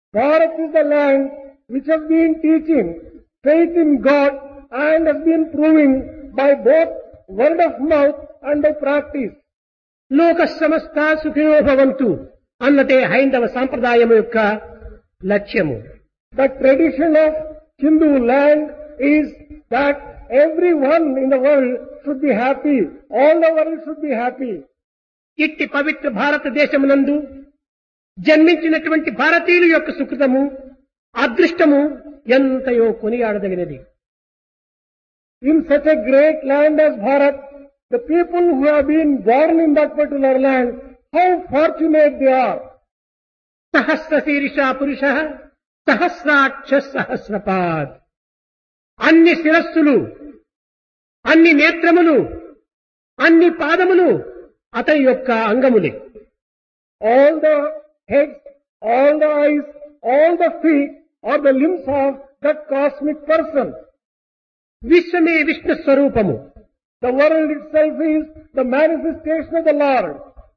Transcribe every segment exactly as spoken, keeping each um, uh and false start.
Bharat is the land which has been teaching faith in God and has been proving by both word of mouth and by practice. లోక సమస్త సుఖినో భవంతు అన్నదే హైందవ సాంప్రదాయం యొక్క లక్ష్యము. The tradition of Hindu land is that everyone in the world should be happy. All the world should be happy. ఇట్టి పవిత్ర భారతదేశమునందు జన్మించినటువంటి భారతీయుల యొక్క సుకృతము అదృష్టము ఎంతయో కొనియాడదగినది. In such a great land as Bharat, the people who have been born in that particular land, how fortunate they are. సహస్ర శీర్ష పురుష సహస్రాక్ష సహస్రపాద్. అన్ని శిరస్సులు, అన్ని నేత్రములు, అన్ని పాదములు అతని యొక్క అంగములే. All the heads, all the eyes, all the feet are the limbs of that cosmic person. విశ్వమే Vishnu స్వరూపము. The world itself is the manifestation of the Lord.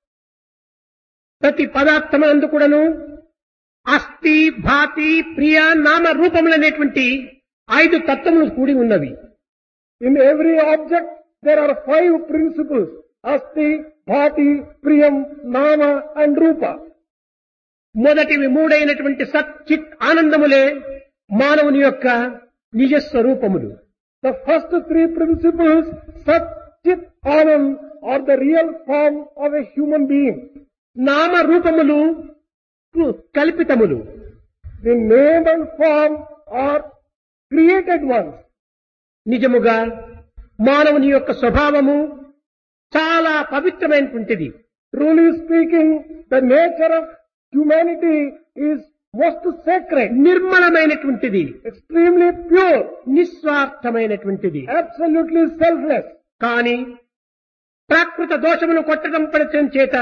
ప్రతి పదార్థమునందు కూడాను అస్థి, భాతి, ప్రియ, నామ రూపములనేటువంటి ఐదు తత్వములు కూడి ఉన్నవి. In every object there are five principles: asti, bhati, priyam, nama and rupa. మొదటివి మూడైనటువంటి సత్, చిత్, ఆనందములే మానవుని యొక్క నిజ స్వరూపములు. The first three principles, Sat, Chit, Anand, are the real form of a human being. నామ రూపములు కల్పితములు. The name and form are created ones. నిజముగా మానవుని యొక్క స్వభావము చాలా పవిత్రమైనటువంటిది. Truly speaking, the nature of humanity is most sacred, నిర్మలమైనటువంటిది, extremely pure, నిస్వార్థమైనటువంటిది, absolutely selfless. కానీ ప్రాకృత దోషమును కొట్టడం పడటం చేత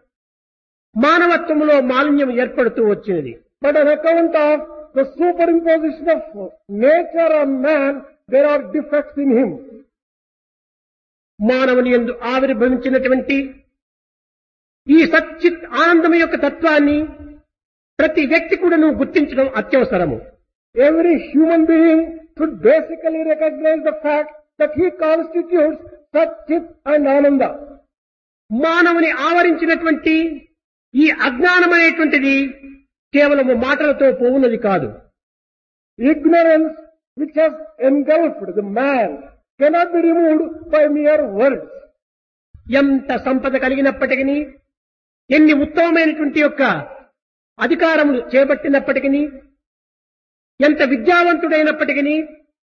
మానవత్వములో మాలిన్యం ఏర్పడుతూ వచ్చినది. But on account of the superimposition of nature on man, there are defects in him. మానవుని యందు ఆవిర్భవించినటువంటి ఈ సచ్చిత్ ఆనందం యొక్క తత్వాన్ని ప్రతి వ్యక్తి కూడాను గుర్తించడం అత్యవసరము. Every human being should basically recognize the fact that he constitutes Sat, Chit and Ananda. మానవుని ఆవరించినటువంటి ఈ అజ్ఞానం అనేటువంటిది కేవలము మాటలతో పోవున్నది కాదు. Ignorance which has engulfed the man cannot be removed by mere words. ఎంత సంపద కలిగినప్పటికీ, ఎన్ని ఉత్తమమైనటువంటి యొక్క అధికారములు చేపట్టినప్పటికీ, ఎంత విద్యావంతుడైనప్పటికీ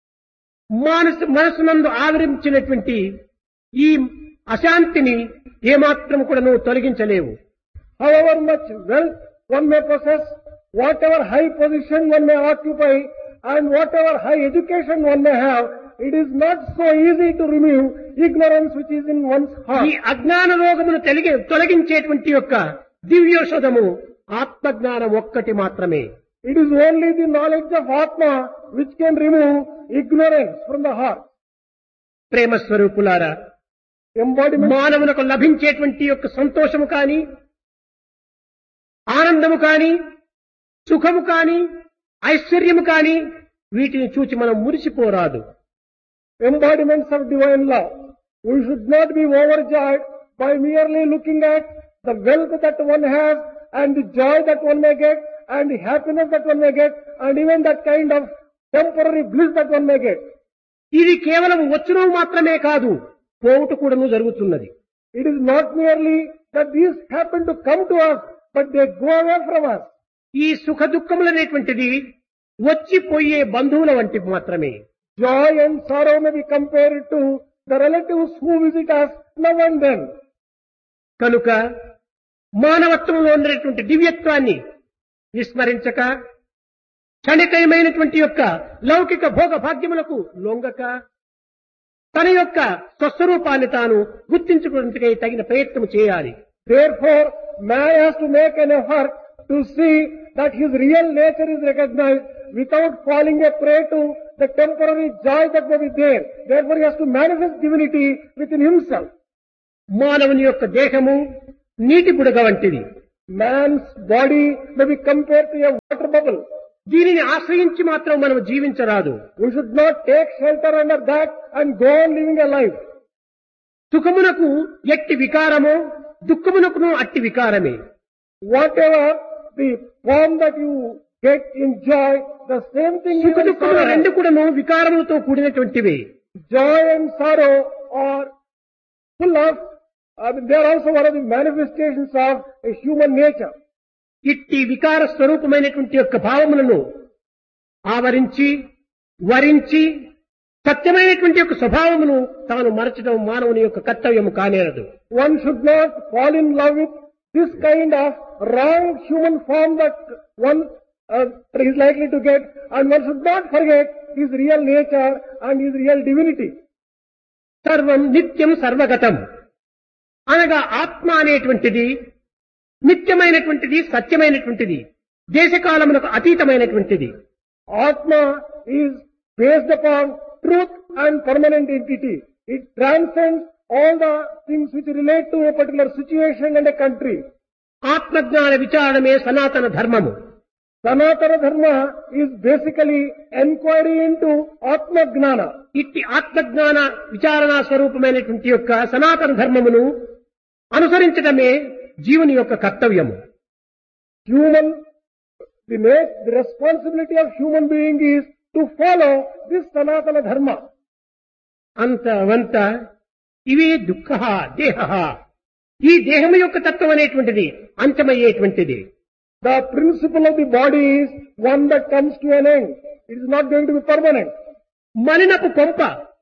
మనసు మనసునందు ఆవరించినటువంటి ఈ అశాంతిని ఏమాత్రం కూడా నువ్వు తొలగించలేవు. However much wealth one may possess, whatever high position one may occupy, and whatever high education one may have, it is not so easy to remove ignorance which is in one's heart. ఈ అజ్ఞాన రోగమును తొలగి తొలగించేటువంటి యొక్క దివ్యోషధము ఆత్మజ్ఞానం ఒక్కటి మాత్రమే. It is only the knowledge of Atma which can remove ignorance from the heart. ప్రేమ స్వరూపులారా, Embodiment. మానవులకు లభించేటువంటి యొక్క సంతోషము కాని, ఆనందము కాని, సుఖము కాని, ఐశ్వర్యము కాని వీటిని చూచి మనం మురిసిపోరాదు. Embodiments of divine love. We should not be overjoyed by merely looking at the wealth that one has and the joy that one may get and the happiness that one may get and even that kind of temporary bliss that one may get. ఇది కేవలం వచ్చును మాత్రమే కాదు, పోవుట కూడాను జరుగుతున్నది. It is not merely that these happen to come to us, but they go away from us. ఈ సుఖ దుఃఖములనేటువంటిది వచ్చిపోయే బంధువుల వంటి మాత్రమే. Joy and sorrow may be compared to the relatives who visit us now and then. కనుక మానవత్వంలో ఉన్నటువంటి దివ్యత్వాన్ని విస్మరించక, క్షణికమైనటువంటి యొక్క లౌకిక భోగ భాగ్యములకు లొంగక, తన యొక్క స్వస్వరూపాన్ని తాను గుర్తించుకునేందుకై తగిన ప్రయత్నం చేయాలి. Therefore, man has to make an effort to see that his real nature is recognized without falling a prey to the temporary joy that may be there. Therefore, he has to manifest divinity within himself. మానవుని యొక్క దేహము నీటి బుడగ వంటిది. Man's body may be compared to a water bubble. దీనిని ఆశ్రయించి మాత్రం మనం జీవించరాదు. We should not take shelter under that and go on living a life. సుఖమునకు ఎట్టి వికారమో దుఃఖమునకును అట్టి వికారమే. Whatever the form that you get in joy, the same thing you సుఖ will దుఃఖములు sorrow. రెండు కూడాను వికారములతో కూడినటువంటివి. Joy and sorrow are full of, I mean, they are also one of the manifestations of a human nature. ఇట్టి వికార స్వరూపమైనటువంటి యొక్క భావములను ఆవరించి వరించి సత్యమైనటువంటి యొక్క స్వభావమును తాను మరచడం మానవుని యొక్క కర్తవ్యము కానేరదు. One should not fall in love with this kind of wrong human form that one uh, is likely to get, and one should not forget his real nature and his real divinity. సర్వం నిత్యం సర్వగతం అనగా ఆత్మ అనేటువంటిది నిత్యమైనటువంటిది, సత్యమైనటువంటిది, దేశకాలములకు అతీతమైనటువంటిది. Atma is based upon truth and permanent entity. It transcends all the things which relate to a particular situation and a country. ఆత్మజ్ఞాన విచారణమే సనాతన ధర్మము. Sanatana Dharma is basically enquiry into Atma Gnana. ఇట్టి ఆత్మజ్ఞాన విచారణ స్వరూపమైనటువంటి యొక్క సనాతన ధర్మమును అనుసరించడమే జీవుని యొక్క కర్తవ్యము. Human, the, ma- the responsibility of human being is to follow this Sanatana Dharma. అంత వంత ఇవే దుఃఖ దేహ. ఈ దేహము యొక్క తత్వం అనేటువంటిది అంతమయ్యేటువంటిది. The principle of the body is one that comes to an end. It is not going to be permanent. మలినపు కొంప,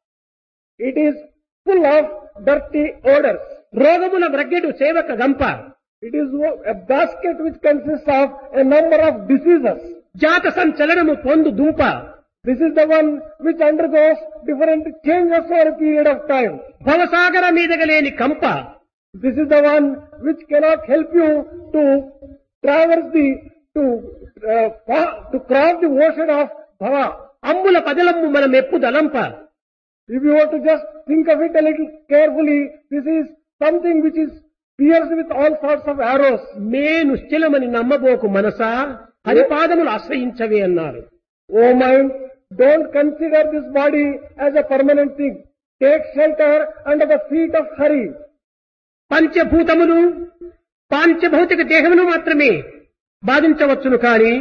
It is full of dirty odors. రోగముల వ్రగ్గెడు సేవక గంప, It is a basket which consists of a number of diseases. జాత సంచలనము పొందు దుంప, This is the one which undergoes different changes over a period of time. భవసాగర మీదగలేని కంప, This is the one which cannot help you to traverse the, to, uh, fa- to cross the ocean of Bhava. అంబుల పదలమ్ము మన మెప్పు దలంప. If you were to just think of it a little carefully, this is something which is pierced with all sorts of arrows. మే నిశ్చలమని నమ్మబోకు మనసా, హరిపాదములు ఆశ్రయించవే అన్నారు. Oh mind, don't consider this body as a permanent thing. Take shelter under the feet of Hari. పంచభూతములు పాంచభౌతిక దేహమును మాత్రమే బాధించవచ్చును కానీ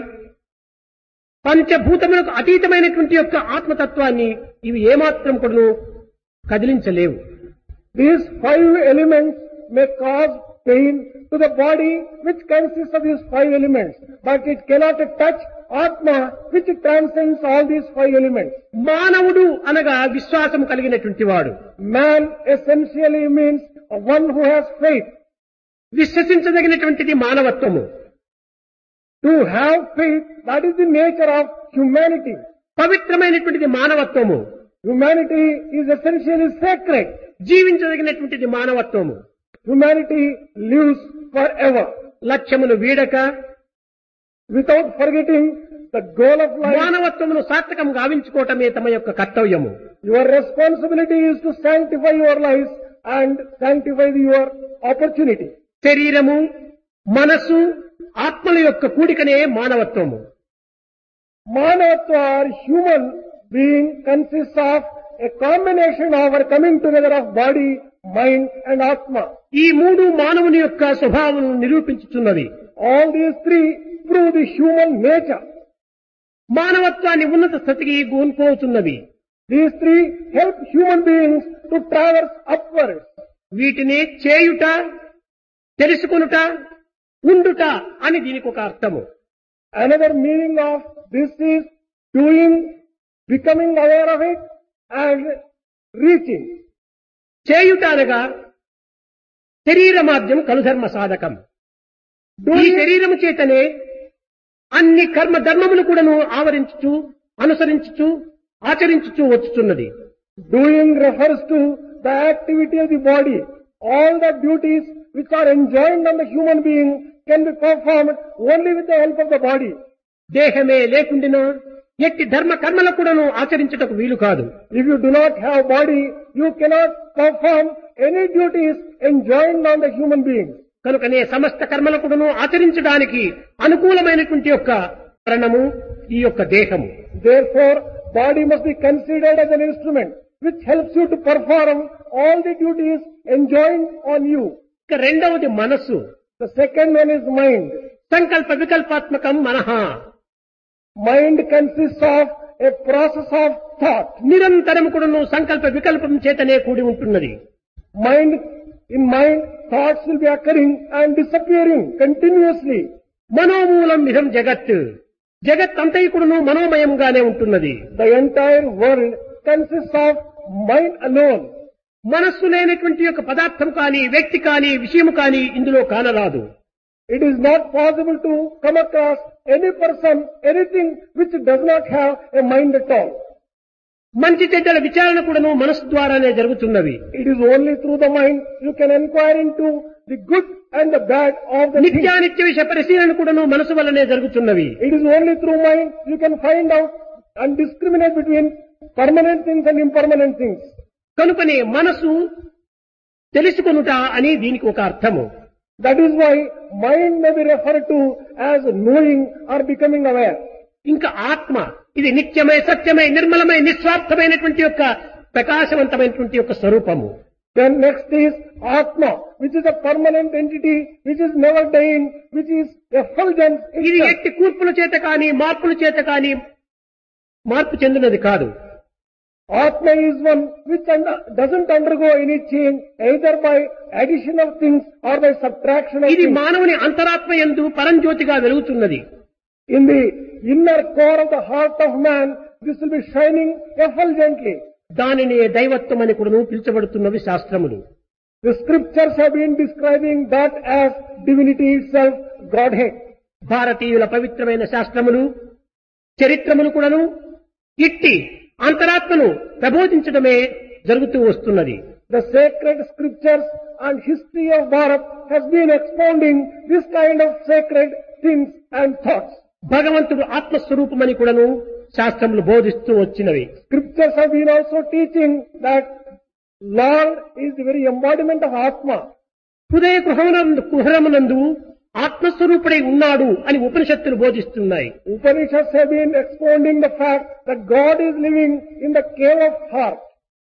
పంచభూతములకు అతీతమైనటువంటి యొక్క ఆత్మతత్వాన్ని ఇవి ఏమాత్రం కూడా కదిలించలేవు. These five elements may cause pain to the body which consists of these five elements, but it cannot touch Atma which transcends all these five elements. మానవుడు అనగా విశ్వాసం కలిగినటువంటి వాడు. Man essentially means one who has faith. విశ్వసించదగినటువంటిది మానవత్వము. To have faith, that is the nature of humanity. పవిత్రమైనటువంటిది మానవత్వము. Humanity is essentially sacred. జీవించదగినటువంటిది మానవత్వము. Humanity lives forever లక్ష్యమును వీడక without forgetting the goal of life. మానవత్వమును సార్థకం గావించుకోవటమే తమ యొక్క కర్తవ్యము. Your responsibility is to sanctify your lives and sanctify your opportunity. శరీరము, మనస్సు, ఆత్మల యొక్క కూడికనే మానవత్వము. Manavatva or human being consists of a combination of or coming together of body, mind and Atma. ఈ మూడు మానవుని యొక్క స్వభావం నిరూపించుతున్నది. All these three prove the human nature. మానవత్వాన్ని ఉన్నత స్థితికి గూన్పోతున్నవి. These three help human beings to traverse upwards. వీటిని చేయుట, తెలుసుకొనుట, ఉండుట అని దీనికి ఒక అర్థము. Another meaning of this is doing, becoming aware of it and reaching. చేయుట అనగా శరీరమాద్యం కలుధర్మ సాధకం. ఈ Doing, శరీరము చేతనే అన్ని కర్మ ధర్మములు కూడాను ఆవరించుచు, అనుసరించుచు, ఆచరించుచు వచ్చుచున్నది. doing refers to the activity of the body. All the duties which are enjoined on the human being can be performed only with the help of the body. దేహమే లేకుండినా ఎట్టి ధర్మ కర్మల కూడాను ఆచరించుటకు వీలు కాదు. If you do not have body, you cannot perform any duties enjoined on the human being. కనుకనే సమస్త కర్మలకును ఆచరించడానికి అనుకూలమైనటువంటి యొక్క కారణము ఈ యొక్క దేహము. Therefore, body must be considered as an instrument which helps you to perform all the duties enjoined on you. ఇక రెండవది మనస్సు. The second one is mind. సంకల్ప వికల్పాత్మకం మనః. Mind consists of a process of thought. నిరంతరము కూడాను సంకల్ప వికల్పం చేతనే కూడి ఉంటున్నది. Mind, in mind, thoughts will be occurring and disappearing continuously. మనోమూలం ఇదం జగత్. జగత్ అంతైకుడును మనోమయంగానే ఉంటున్నది. The entire world consists of mind alone. మనస్సు లేనటువంటి యొక్క పదార్థం కానీ, వ్యక్తి కానీ, విషయం కానీ ఇందులో కానరాదు. It is not possible to come across any person, anything which does not have a mind at all. మంచి చెడ్డల విచారణ కూడాను మనస్సు ద్వారానే జరుగుతున్నవి. It is only through the mind you can inquire into the good and the bad of the thing. నిత్యానిత్య విషయ పరిశీలన కూడాను మనసు వల్లనే జరుగుతున్నవి. It is only through mind you can find out and discriminate between permanent things and impermanent things. కనుకనే మనసు తెలుసుకొనుట అని దీనికి ఒక అర్థము. That is why mind may be referred to as knowing or becoming aware. ఇంకా ఆత్మ ఇది నిత్యమై, సత్యమై, నిర్మలమై, నిస్వార్థమైనటువంటి యొక్క ప్రకాశవంతమైనటువంటి యొక్క స్వరూపము. Then next is Atma, which is a permanent entity, which is never dying, which is effulgent. ఇది ఎట్టి కూర్పుల చేత కానీ, మార్పుల చేత కానీ మార్పు చెందినది కాదు. Atma is one which under, doesn't undergo any change either by addition of things or by subtraction of ఇది things. మానవుని అంతరాత్మ యందు పరంజ్యోతిగా వెలుగుతున్నది. In the inner core of the heart of man, this will be shining effulgently. దానిని దైవత్వం అని కూడా పిలుచబడుతున్నవి శాస్త్రములు. The scriptures have been describing that as divinity itself, Godhead. భారతీయుల పవిత్రమైన శాస్త్రములు, చరిత్రములు కూడాను ఇట్టి అంతరాత్మను ప్రబోధించడమే జరుగుతూ వస్తున్నది. The sacred scriptures and history of Bharat has been expounding this kind of sacred things and thoughts. భగవంతుడు ఆత్మస్వరూపమని కూడాను శాస్త్రములు బోధిస్తూ వచ్చినవి. Scriptures have been also teaching that Lord is the very embodiment of Atma. హృదయ కుహరమునందు కుహరమునందు ఆత్మస్వరూపుడై ఉన్నాడు అని ఉపనిషత్తులు బోధిస్తున్నాయి. Upanishads have been expounding the fact that God is living in the cave of heart.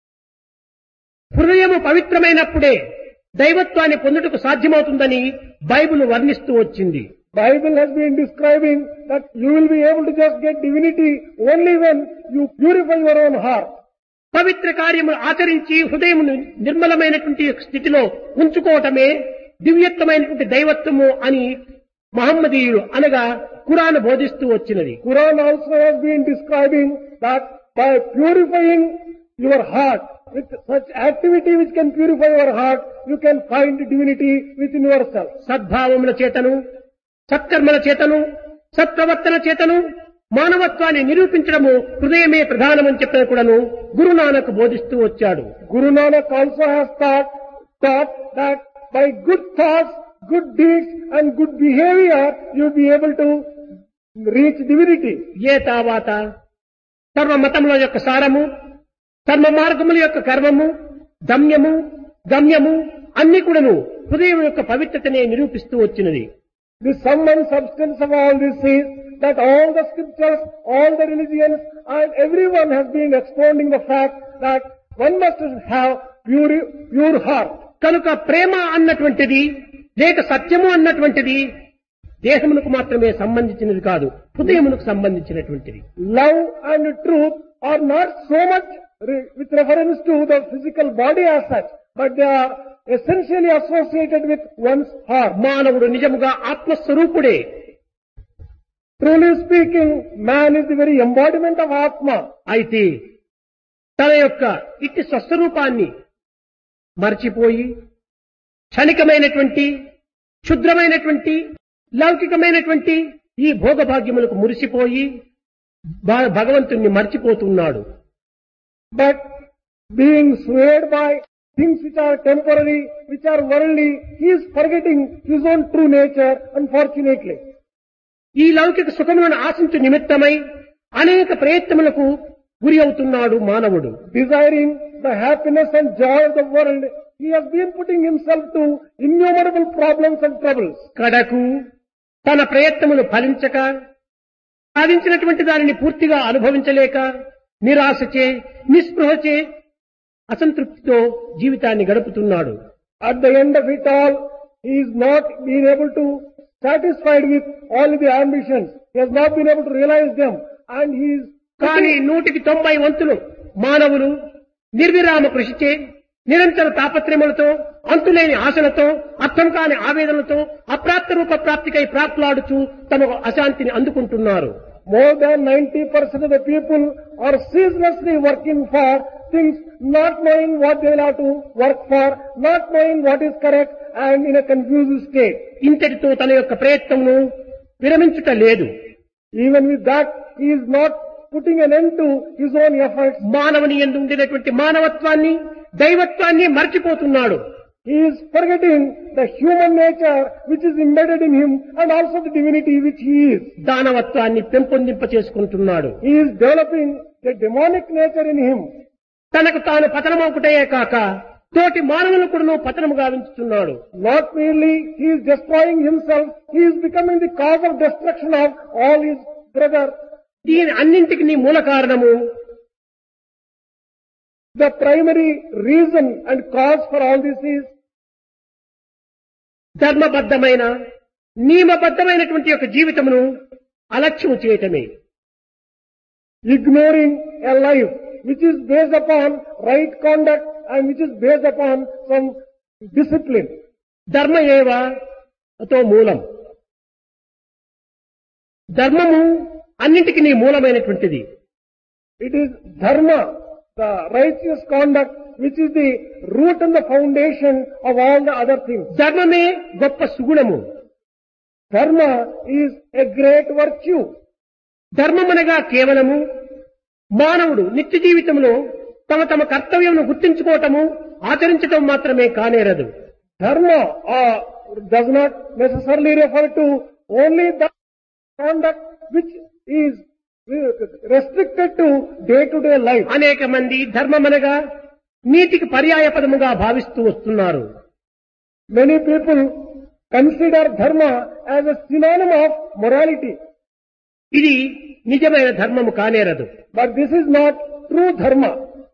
హృదయము పవిత్రమైనప్పుడే దైవత్వాన్ని పొందుటకు సాధ్యమవుతుందని బైబిల్ వర్ణిస్తూ వచ్చింది. Bible has been describing that you will be able to just get divinity only when you purify your own heart. పవిత్ర కార్యములు ఆచరించి హృదయమును నిర్మలమైనటువంటి స్థితిలో ఉంచుకోవటమే దివ్యత్వమైనటువంటి దైవత్వము అని మహమ్మదీయులు అనగా ఖురాన్ బోధిస్తూ వచ్చినది. Quran also has been describing that by purifying your heart with such activity which can purify your heart, you can find divinity within yourself. సద్భావముల చేతను, సత్కర్మల చేతను, సత్ప్రవర్తన చేతను మానవత్వాన్ని నిరూపించడము హృదయమే ప్రధానమని చెప్పిన కూడాను గురునానక్ బోధిస్తూ వచ్చాడు. Guru Nanak also has taught, taught that by good thoughts, good deeds and good behavior you will be able to reach divinity. ఏ తావాత సర్వ మతముల యొక్క సారము, సర్వ మార్గముల యొక్క కర్మము, గమ్యము, గమ్యము అన్ని కూడాను హృదయం యొక్క పవిత్రతనే నిరూపిస్తూ వచ్చినది. The sum and substance of all this is that all the scriptures, all the religions and everyone has been expounding the fact that one must have pure, pure heart. కనుక ప్రేమ అన్నటువంటిది లేక సత్యము అన్నటువంటిది దేహమునకు మాత్రమే సంబంధించినది కాదు, హృదయమునకు సంబంధించినటువంటిది. Love and truth are not so much re- with reference to the physical body as such, but they are essentially associated with one's heart. మానవుడు నిజముగా ఆత్మస్వరూపుడే. Truly speaking, man is the very embodiment of Atma. అయితే తన యొక్క ఇట్టి స్వస్వరూపాన్ని మర్చిపోయి క్షణికమైనటువంటి, క్షుద్రమైనటువంటి, లౌకికమైనటువంటి ఈ భోగభాగ్యములకు మురిసిపోయి భ- భగవంతుణ్ణి మర్చిపోతున్నాడు. But being swayed by things which are temporary, which are worldly, he is forgetting his own true nature, unfortunately. ఈ లౌకిక సుఖములను ఆశించు నిమిత్తమై అనేక ప్రయత్నములకు గురి అవుతున్నాడు మానవుడు. Desiring the happiness and joy of the world, he has been putting himself to innumerable problems and troubles. కడకు తన ప్రయత్నములు ఫలించక సాధించినటువంటి దానిని పూర్తిగా అనుభవించలేక నిరాశచే నిస్పృహచే అసంతృప్తితో జీవితాన్ని గడుపుతున్నాడు. At the end of it all, he is not been able to satisfied with all the ambitions. He has not been able to realize them, and he is. కానీ నూటికి తొంభై వంతులు మానవులు నిర్విరామ కృషిచే నిరంతర తాపత్రయములతో అంతులేని ఆశలతో అర్థం కాని ఆవేదనలతో అప్రాప్త రూప ప్రాప్తికై ప్రాప్లాడుచు తమ అశాంతిని అందుకుంటున్నారు. More than ninety percent of the people are ceaselessly working for things, not knowing what they will have to work for, not knowing what is correct, and in a confused state. ఇంతటితో తన యొక్క ప్రయత్నమును విరమించుట లేదు. Even with that, he is not putting an end to his own efforts. మానవుని యందు ఉండేటటువంటి మానవత్వాన్ని దైవత్వాన్ని మర్చిపోతున్నాడు. He is forgetting the human nature which is embedded in him and also the divinity which he is. దానవత్వాన్ని పెంపొందింప చేసుకుంటున్నాడు. He is developing the demonic nature in him. తనకు తాను పతనమొకటే కాక తోటి మానవులను కూడా పతనము గావించుతున్నాడు. Not merely he is destroying himself, he is becoming the cause of destruction of all his brothers. దీని అన్నింటికి నీ మూల కారణము the primary reason and cause for all this is ధర్మబద్ధమైన నియమబద్ధమైనటువంటి యొక్క జీవితమును అలక్ష్యము చేయటమే. ignoring a life which is based upon right conduct and which is based upon some discipline. ధర్మ ఏవ అతో మూలం. ధర్మము అన్నింటికి నీ మూలమైనటువంటిది. It is dharma, the righteous conduct, which is the root and the foundation of all the other things. ధర్మమే గొప్ప సుగుణము. Dharma is a great virtue. ధర్మమనగా కేవలము మానవుడు నిత్య జీవితంలో తమ తమ కర్తవ్యమును గుర్తించుకోవటము ఆచరించటం మాత్రమే కానేరదు. Dharma uh, does not necessarily refer to only the conduct which is restricted to day-to-day life. అనేక మంది ధర్మమనగా నీతికి పర్యాయ పదముగా భావిస్తూ వస్తున్నారు. Many people consider dharma as a synonym of morality. ఇది నిజమైన ధర్మము కానేరదు. But this is not true dharma.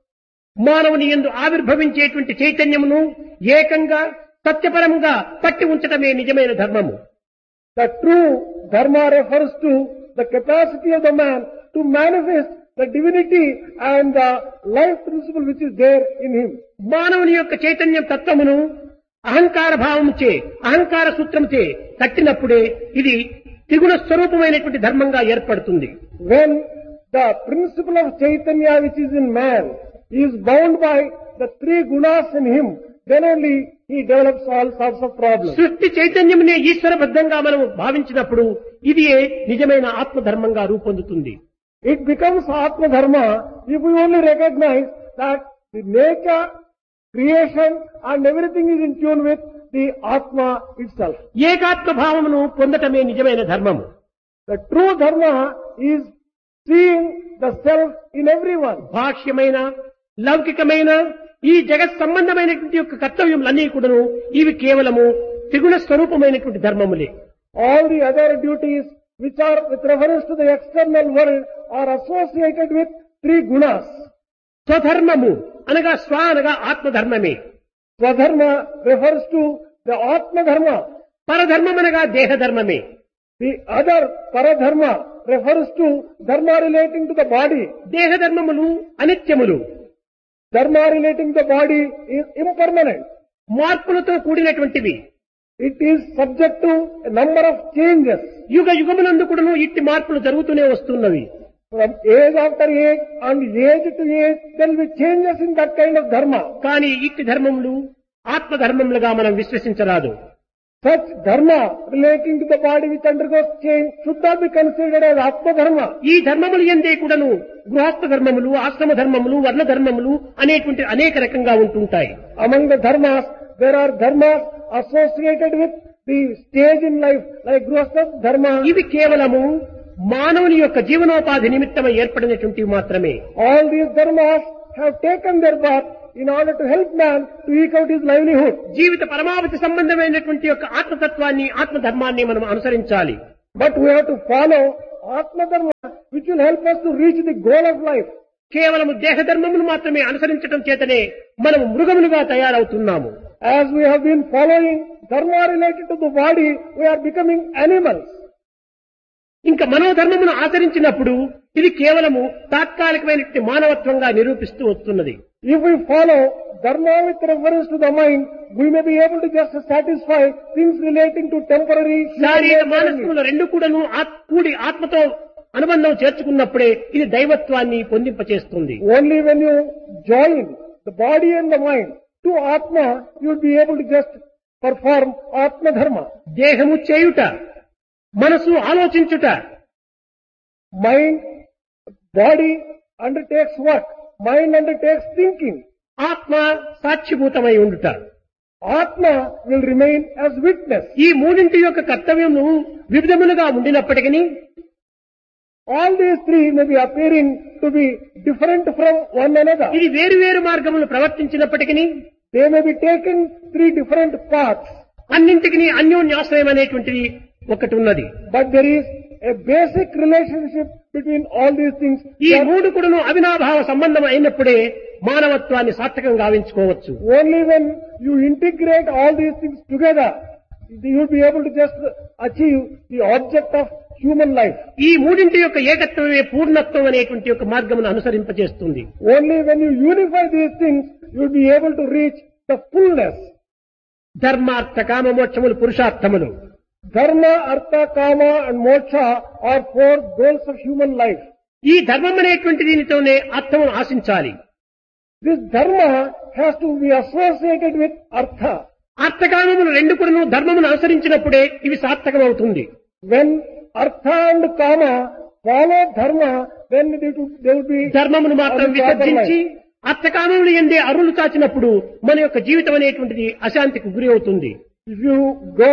మానవుని యందు ఆవిర్భవించేటువంటి చైతన్యమును ఏకంగా సత్యపరముగా పట్టి ఉంచటమే నిజమైన ధర్మము. The true dharma refers to the capacity of the man to manifest the divinity and the life principle which is there in him. మానవుని యొక్క చైతన్యం తత్వమును అహంకార భావముచే అహంకార సూత్రముచే కట్టినప్పుడే ఇది త్రిగుణ స్వరూపమైనటువంటి ధర్మంగా ఏర్పడుతుంది. When the principle of Chaitanya which is in man is bound by the three gunas in him, then only he develops all sorts of problems. సృష్టి చైతన్యమునే ఈశ్వరబద్ధంగా మనం భావించినప్పుడు ఇది నిజమైన ఆత్మధర్మంగా రూపొందుతుంది. It becomes Atma Dharma if we only recognize that the nature, creation and everything is in tune with the Atma itself. ఏకాత్మ భావమును పొందటమే నిజమైన ధర్మము. The true Dharma is seeing the self in everyone. బాహ్యమైన లౌకికమైన ఈ జగత్ సంబంధమైనటువంటి యొక్క కర్తవ్యములన్నీ కూడాను ఇవి కేవలము త్రిగుణ స్వరూపమైనటువంటి ధర్మములే. All the other duties which are with reference to the external world are associated with three gunas. స్వధర్మము అనగా స్వ అనగా ఆత్మధర్మమే. Swadharma refers to the Atma Dharma. పరధర్మం అనగా దేహధర్మమే. The other Paradharma refers to dharma relating to the body. దేహధర్మములు అనిత్యములు. Dharma relating to the body is impermanent. మార్పులతో కూడినటువంటివి. It is subject to a number of changes. యుగ యుగమునందు కూడాను ఇట్టి మార్పులు జరుగుతూనే వస్తున్నవి. From age after age and age to age, there will be changes in that kind of dharma. కానీ ఇట్టి ధర్మములు ఆత్మధర్మములుగా మనం విశ్వసించరాదు. Such dharma relating to the body which undergoes change should not be considered as Atma Dharma. ఈ ధర్మములు ఎందే కూడాను గృహస్థ ధర్మములు, ఆశ్రమ ధర్మములు, వర్ణ ధర్మములు అనేటువంటి అనేక రకంగా ఉంటుంటాయి. Among the dharmas, there are dharmas associated with the stage in life, like Grihastha Dharma. ఇవి కేవలము మానవుని యొక్క జీవనోపాధి నిమిత్తమై ఏర్పడినటువంటివి మాత్రమే. All these dharmas have taken their birth in order to help man to eke out his livelihood. జీవిత పరమావధి సంబంధమైనటువంటి యొక్క ఆత్మతత్వాన్ని ఆత్మధర్మాన్ని మనం అనుసరించాలి. But we have to follow Atma Dharma, which will help us to reach the goal of life. కేవలం దేహధర్మములు మాత్రమే అనుసరించడం చేతనే మనం మృగములుగా తయారవుతున్నాము. As we have been following dharma related to the body, we are becoming animals. ఇంకా మనోధర్మమును ఆచరించినప్పుడు ఇది కేవలము తాత్కాలికమైనటువంటి మానవత్వంగా నిరూపిస్తూ వస్తున్నది. If we follow dharma with reference to the mind, we may be able to just satisfy things relating to temporary శారీర మానసికముల రెండు కూడాను ఆత్- కూడి ఆత్మతో అనుబంధం చేర్చుకున్నప్పుడే ఇది దైవత్వాన్ని పొందింపచేస్తుంది. Only when you join the body and the mind to Atma, you will be able to just perform Atma Dharma. దేహము చేయుట, మనసు ఆలోచించుట, Mind, body undertakes work. Mind undertakes thinking. ఆత్మ సాక్షిభూతమై ఉండుట. Atma will remain as witness. ఈ మూడింటి యొక్క కర్తవ్యము వివిధములుగా ఉండినప్పటికీ All these three may be appearing to be different from one another. ఇది వేరు వేరు మార్గములు ప్రవర్తించినప్పటికీ They may be taken three different paths, అన్నింటికి అన్యోన్యాశ్రయం అనేటువంటిది ఒకటి ఉన్నది. but there is a basic relationship between all these things. ఈ మూడు కూడాను అవినాభావ సంబంధం అయినప్పుడే మానవత్వాన్ని సార్థకంగా గావించుకోవచ్చు. Only when you integrate all these things together, you will be able to just achieve the object of human life. ఈ మూడింటి యొక్క ఏకత్వమే పూర్ణత్వం అనేటువంటి యొక్క మార్గమును అనుసరింపజేస్తుంది. Only when you unify these things, you will be able to reach the fullness. ధర్మార్థ కామ మోక్షములు పురుషార్థములు. Dharma, Artha, Kama and Moksha are four goals of human life. ఈ ధర్మం అనేటువంటి దీనితోనే అర్థమును ఆశించాలి. This dharma has to be associated with Artha. అర్థకామములు రెండు కూడాను ధర్మమును అనుసరించినప్పుడే ఇవి సార్థకమవుతుంది. When Artha and Kama follow Dharma, then they will, they will be ధర్మమును మాత్రం on the proper విసర్జించి line. అర్థకామములు ఎందే అరులు చాచినప్పుడు మన యొక్క జీవితం అనేటువంటిది అశాంతికి గురి అవుతుంది. If you go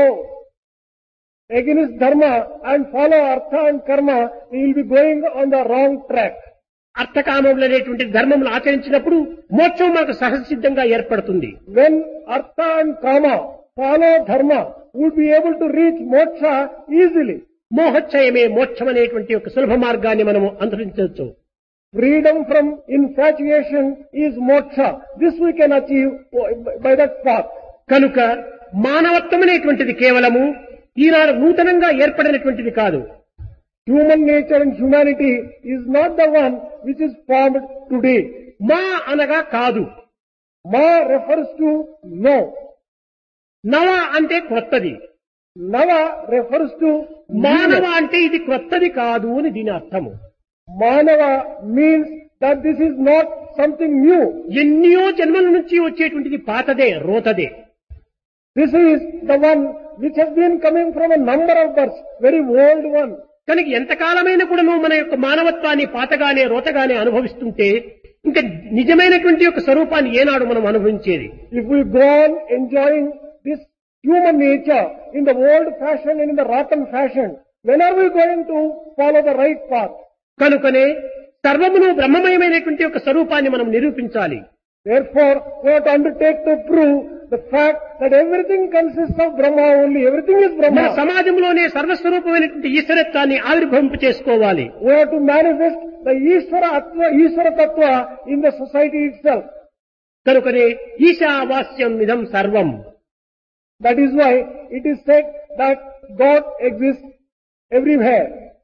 against Dharma and follow Artha and Karma, you will be going on the wrong track. అర్థకామములు అనేటువంటి ధర్మములు ఆచరించినప్పుడు మోక్షం మనకు సహజసిద్ధంగా ఏర్పడుతుంది. When Artha and Kama follow Dharma, you will be able to reach Moksha easily. మోహచ్చయమే మోక్షం అనేటువంటి ఒక సులభ మార్గాన్ని మనము అనుసరించవచ్చు. Freedom from infatuation is Moksha. This we can achieve by that path. కనుక మానవత్వం అనేటువంటిది కేవలము ఈనాడు నూతనంగా ఏర్పడినటువంటిది కాదు. Human nature and humanity is not the one which is formed today. మా అనగా కాదు. Ma refers to no. నవ అంటే క్రొత్తది. Nava refers to మానవ newness. అంటే ఇది క్రొత్తది కాదు అని దీని అర్థము. Manava means that this is not something new. ఎన్నో జన్మల నుంచి వచ్చేటువంటిది పాతదే, రోతదే. This is the one which has been coming from a number of births, very old one. కనుక ఎంతకాలమైన కూడా మన యొక్క మానవత్వాన్ని పాతగానే రోతగానే అనుభవిస్తుంటే ఇంకా నిజమైనటువంటి యొక్క స్వరూపాన్ని ఏనాడు మనం అనుభవించేది? If we go on enjoying this human nature in the old fashion and in the rotten fashion, when are we going to follow the right path? కనుకనే సర్వమును బ్రహ్మమయమైనటువంటి యొక్క స్వరూపాన్ని మనం నిరూపించాలి. Therefore, we have to undertake to prove the fact that everything consists of Brahma only. Everything is మన Brahma. సమాజంలోనే సర్వస్వరూపమైనటువంటి ఈశ్వరత్వాన్ని ఆవిర్భవింప చేసుకోవాలి. We have to manifest the Ishvara Atva, Ishvara Tattva in the society itself. కనుకనే ఈశావాస్యం ఇదం సర్వం. That is why it is said that God exists everywhere.